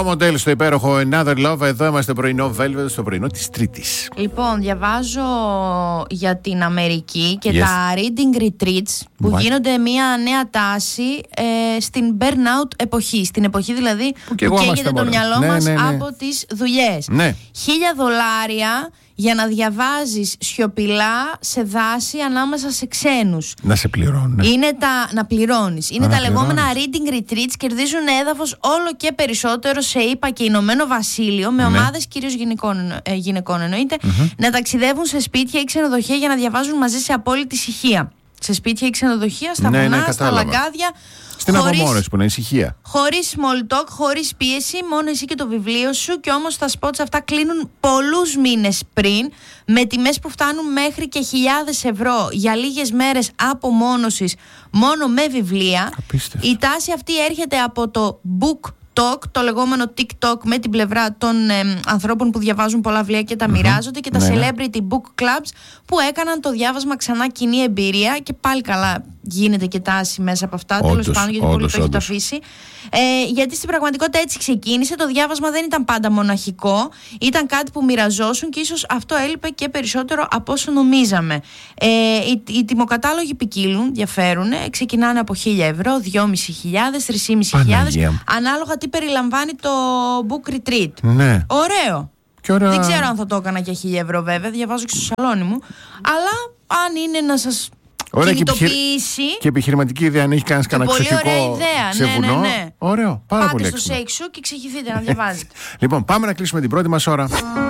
Tom Odell στο υπέροχο Another Love. Εδώ είμαστε πρωινό Velvet, στο πρωινό της Τρίτης. Λοιπόν, διαβάζω για την Αμερική και τα reading retreats που γίνονται μια νέα τάση στην burnout εποχή. Στην εποχή δηλαδή που καίγεται το μυαλό μας από τις δουλειές. $1,000 για να διαβάζεις σιωπηλά σε δάση ανάμεσα σε ξένους. Να σε πληρώνουν. Να πληρώνεις. Είναι τα λεγόμενα reading retreats. Κερδίζουν έδαφος όλο και περισσότερο σε ΗΠΑ και Ηνωμένο Βασίλειο, με ομάδες κυρίως γυναικών εννοείται, να ταξιδεύουν σε σπίτια ή ξενοδοχεία για να διαβάζουν μαζί σε απόλυτη ησυχία. Σε σπίτια ή ξενοδοχεία, στα βουνά, στα λαγκάδια. Στην απομόνωση που είναι ησυχία. Χωρίς small talk, χωρίς πίεση, μόνο εσύ και το βιβλίο σου. Και όμως τα spots αυτά κλείνουν πολλούς μήνες πριν, με τιμές που φτάνουν μέχρι και €1,000 για λίγες μέρες απομόνωσης μόνο με βιβλία. Απίστευτο. Η τάση αυτή έρχεται από το book talk, το λεγόμενο TikTok, με την πλευρά των ανθρώπων που διαβάζουν πολλά βιβλία και τα μοιράζονται, και τα celebrity book clubs που έκαναν το διάβασμα ξανά κοινή εμπειρία. Και πάλι καλά γίνεται και τάση μέσα από αυτά, τέλος πάντων, γιατί πολύ το έχει το αφήσει. Γιατί στην πραγματικότητα έτσι ξεκίνησε. Το διάβασμα δεν ήταν πάντα μοναχικό, ήταν κάτι που μοιραζόσουν, και ίσως αυτό έλειπε και περισσότερο από όσο νομίζαμε. Οι τιμοκατάλογοι ποικίλουν, διαφέρουν, ξεκινάνε από €1,000, €2,500, €3,500, ανάλογα τι περιλαμβάνει το book retreat. Ναι. Ωραίο. Δεν ξέρω αν θα το έκανα και €1,000 βέβαια, διαβάζω και στο σαλόνι μου. Αλλά αν είναι να σας κινητοποιήσει. Και επιχειρηματική ιδέα, αν έχει κάνει κανένα εξοχικό σε βουνό. Ναι. Ωραίο, πάρα πολύ. Πάτε στο σέικ σου και ξεχυθείτε να διαβάζετε. Λοιπόν, πάμε να κλείσουμε την πρώτη μας ώρα.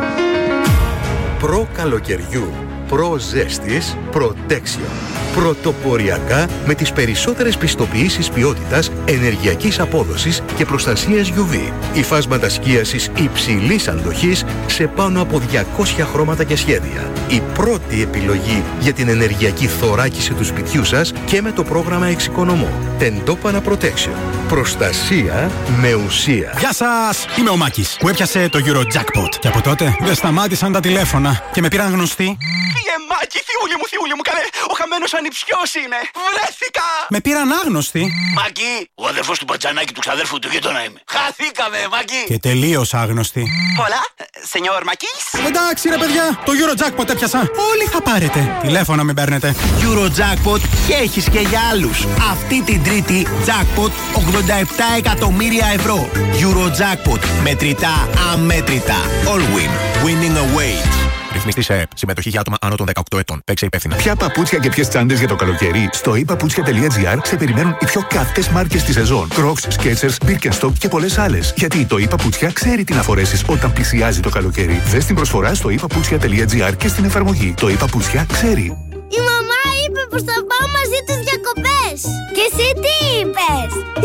Προ καλοκαιριού, προ ζέστης, Protection. Πρωτοποριακά με τις περισσότερες πιστοποιήσεις ποιότητας, ενεργειακής απόδοσης και προστασίας UV. Υφάσματα σκίασης υψηλής αντοχής σε πάνω από 200 χρώματα και σχέδια. Η πρώτη επιλογή για την ενεργειακή θωράκιση του σπιτιού σας και με το πρόγραμμα Εξοικονομώ. Τεντόπανα Protection. Προστασία με ουσία. Γεια σας! Είμαι ο Μάκης που έπιασε το Eurojackpot. Και από τότε δεν σταμάτησαν τα τηλέφωνα και με πήραν γνωστοί. Μάκη, θιούλη μου, καλέ! Ο χαμένος ανιψιός είναι! Βρέθηκα! Με πήραν άγνωστοι. Μάκη, ο αδερφός του Πατζανάκη, του ξαδέρφου του γείτονα είμαι. Χαθήκαμε, Μάκη! Και τελείως άγνωστοι. Πολλά, σενιόρ Μάκης. Εντάξει ρε παιδιά, το Eurojackpot έπιασα. Όλοι θα πάρετε. Τηλέφωνα μην παίρνετε. Eurojackpot και έχεις και για άλλους. Αυτή την Τρίτη, jackpot €87 εκατομμύρια. Eurojackpot. Μετρητά, αμέτρητα. All win. Winning awaits. Ρυθμιστή σε ΕΕΠ. Συμμετοχή για άτομα άνω των 18 ετών. Παίξε υπεύθυνα. Ποια παπούτσια και ποιες τσάντες για το καλοκαίρι? Στο ipaputsια.gr σε περιμένουν οι πιο καυτές μάρκες της σεζόν. Crocs, Skechers, Birkenstock και πολλές άλλες. Γιατί το iPaputsια ξέρει τι να φορέσεις όταν πλησιάζει το καλοκαίρι. Δες την προσφορά στο ipaputsια.gr και στην εφαρμογή. Το iPaputsια ξέρει. Η μαμά είπε πως θα πάω μαζί τους διακοπές. Και εσύ τι είπες?